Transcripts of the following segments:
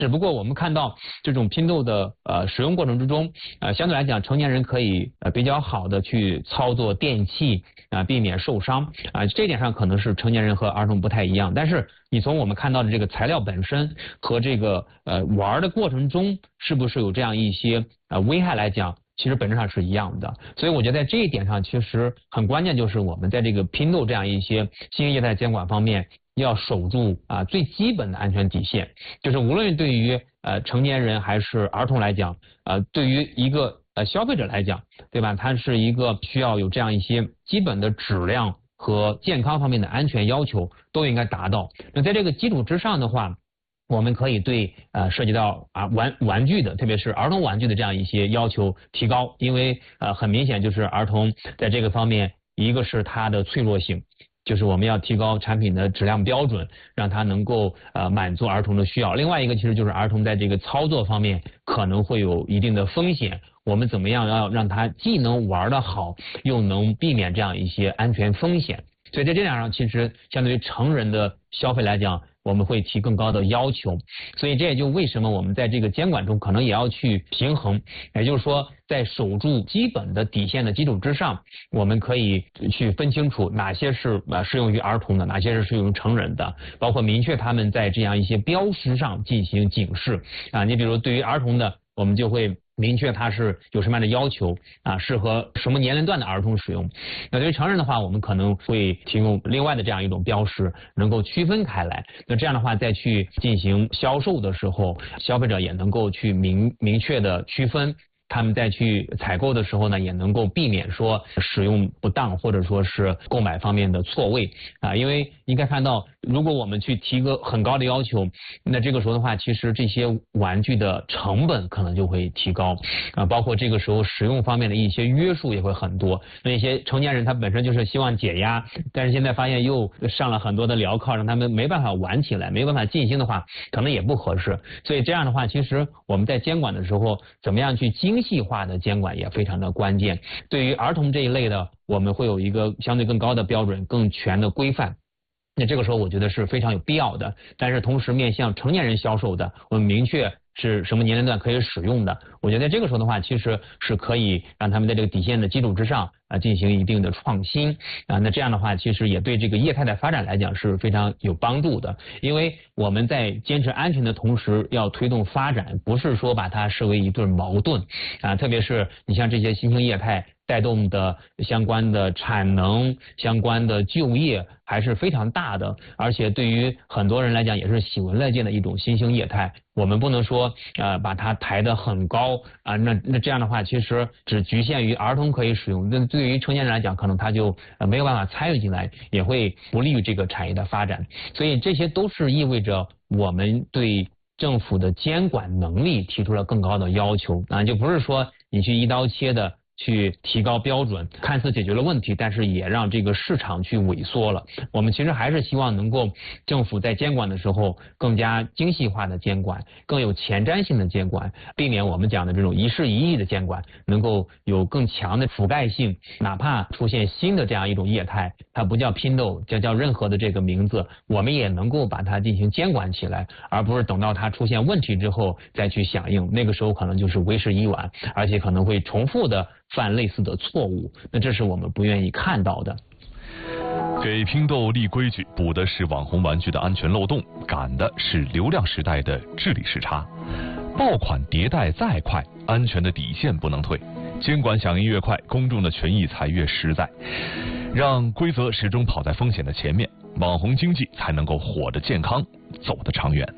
只不过我们看到这种拼豆的使用过程之中，相对来讲，成年人可以比较好的去操作电器避免受伤这点上可能是成年人和儿童不太一样。但是你从我们看到的这个材料本身和这个玩的过程中，是不是有这样一些危害来讲，其实本质上是一样的。所以我觉得在这一点上，其实很关键就是我们在这个拼豆这样一些新型液态监管方面，要守住最基本的安全底线，就是无论对于成年人还是儿童来讲，对于一个消费者来讲，对吧？它是一个需要有这样一些基本的质量和健康方面的安全要求都应该达到。那在这个基础之上的话，我们可以对涉及到玩具的，特别是儿童玩具的这样一些要求提高，因为很明显就是儿童在这个方面，一个是它的脆弱性。就是我们要提高产品的质量标准，让它能够满足儿童的需要。另外一个其实就是儿童在这个操作方面可能会有一定的风险，我们怎么样要让他既能玩得好，又能避免这样一些安全风险。所以在这点上，其实相对于成人的消费来讲，我们会提更高的要求。所以这也就为什么我们在这个监管中可能也要去平衡，也就是说在守住基本的底线的基础之上，我们可以去分清楚哪些是适用于儿童的，哪些是适用于成人的，包括明确他们在这样一些标识上进行警示你比如对于儿童的，我们就会明确它是有什么样的要求适合什么年龄段的儿童使用。那对于成人的话，我们可能会提供另外的这样一种标识，能够区分开来。那这样的话，再去进行销售的时候，消费者也能够去明确的区分。他们再去采购的时候呢，也能够避免说使用不当或者说是购买方面的错位因为应该看到，如果我们去提个很高的要求，那这个时候的话，其实这些玩具的成本可能就会提高包括这个时候使用方面的一些约束也会很多。那些成年人他本身就是希望解压，但是现在发现又上了很多的镣铐，让他们没办法玩起来，没办法进行的话，可能也不合适。所以这样的话，其实我们在监管的时候，怎么样去精细化的监管也非常的关键。对于儿童这一类的，我们会有一个相对更高的标准，更全的规范。那这个时候我觉得是非常有必要的。但是同时面向成年人销售的，我们明确是什么年龄段可以使用的，我觉得这个时候的话，其实是可以让他们在这个底线的基础之上进行一定的创新那这样的话，其实也对这个业态的发展来讲是非常有帮助的。因为我们在坚持安全的同时，要推动发展，不是说把它视为一对矛盾特别是你像这些新兴业态带动的相关的产能、相关的就业还是非常大的，而且对于很多人来讲也是喜闻乐见的一种新兴业态。我们不能说把它抬得很高那这样的话，其实只局限于儿童可以使用，那对于成年人来讲，可能他就没有办法参与进来，也会不利于这个产业的发展。所以这些都是意味着我们对政府的监管能力提出了更高的要求就不是说你去一刀切的去提高标准，看似解决了问题，但是也让这个市场去萎缩了。我们其实还是希望能够政府在监管的时候更加精细化的监管，更有前瞻性的监管，避免我们讲的这种一事一议的监管，能够有更强的覆盖性。哪怕出现新的这样一种业态，它不叫拼豆，叫任何的这个名字，我们也能够把它进行监管起来，而不是等到它出现问题之后再去响应，那个时候可能就是为时已晚，而且可能会重复的犯类似的错误，那这是我们不愿意看到的。 给拼豆立规矩，补的是网红玩具的安全漏洞，赶的是流量时代的治理时差。爆款迭代再快，安全的底线不能退。监管响应越快，公众的权益才越实在。让规则始终跑在风险的前面，网红经济才能够活得健康，走得长远。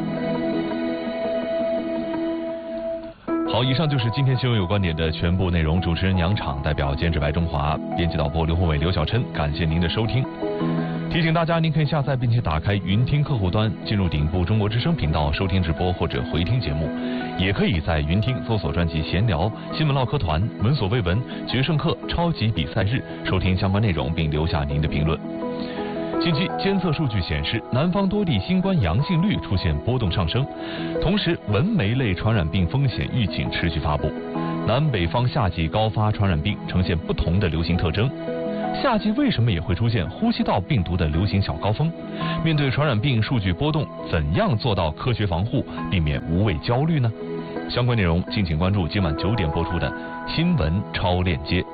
好，以上就是今天新闻有观点的全部内容。主持人杨昶，代表监制白中华，编辑导播刘宏伟、刘小琛，感谢您的收听。提醒大家，您可以下载并且打开云听客户端，进入顶部中国之声频道收听直播或者回听节目，也可以在云听搜索专辑闲聊、新闻唠嗑团、闻所未闻、决胜课、超级比赛日收听相关内容，并留下您的评论。近期监测数据显示，南方多地新冠阳性率出现波动上升，同时蚊媒类传染病风险预警持续发布，南北方夏季高发传染病呈现不同的流行特征。 夏季为什么也会出现呼吸道病毒的流行小高峰？面对传染病数据波动，怎样做到科学防护，避免无谓焦虑呢？相关内容敬请关注今晚9点播出的新闻超链接。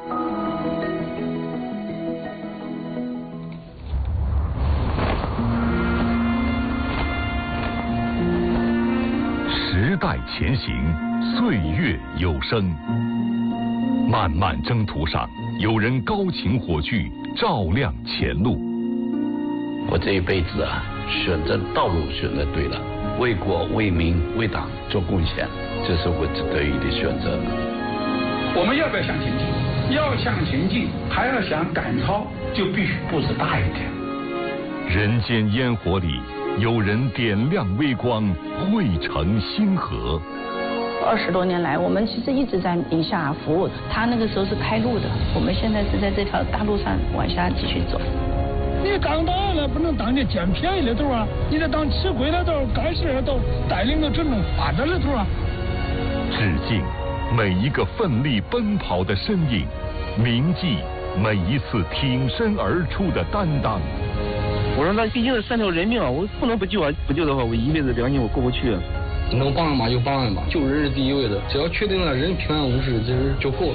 时代前行，岁月有声。漫漫征途上，有人高擎火炬，照亮前路。 我这一辈子啊，选择道路选择对了，为国为民为党做贡献，这是我得意的选择。 我们要不要向前进？要向前进，还要想赶超，就必须步子大一点。 人间烟火里，有人点亮微光，汇成星河。 20多年来，我们其实一直在宁夏服务。他那个时候是开路的，我们现在是在这条大路上往下继续走。 你当党了不能当你捡便宜的头啊，你得当吃亏的头、干事的头，带领着群众发展的头啊。 致敬每一个奋力奔跑的身影，铭记每一次挺身而出的担当。 我说那毕竟是3条人命啊，我不能不救啊！不救的话，我一辈子良心我过不去。 能帮嘛就帮嘛，救人是第一位的，只要确定了人平安无事，其实就够了。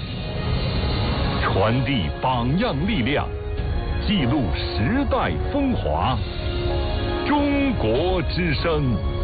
传递榜样力量，记录时代风华，中国之声。